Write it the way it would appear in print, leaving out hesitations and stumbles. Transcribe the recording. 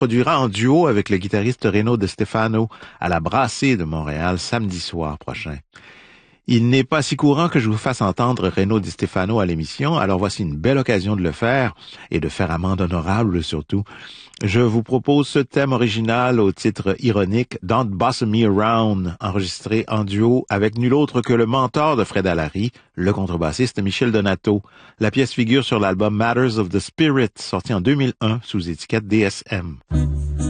produira en duo avec le guitariste Reno De Stefano à la Brassée de Montréal samedi soir prochain. Il n'est pas si courant que je vous fasse entendre Reno Di Stefano à l'émission, alors voici une belle occasion de le faire, et de faire amende honorable surtout. Je vous propose ce thème original au titre ironique Don't Boss Me Around, enregistré en duo avec nul autre que le mentor de Fred Allary, le contrebassiste Michel Donato. La pièce figure sur l'album Matters of the Spirit, sorti en 2001 sous étiquette DSM.